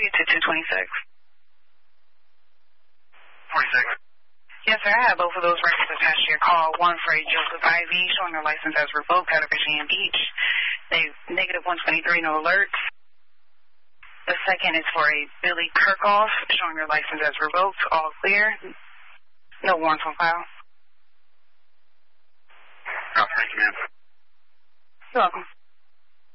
you to 226. 26. Yes, sir. I have both of those records attached to your call. One for a Joseph Ivy showing their license as revoked out of Virginia Beach. They negative 123, no alerts. The second is for a Billy Kirkhoff showing their license as revoked, all clear. No warrants on file. Thank you, ma'am. You're welcome.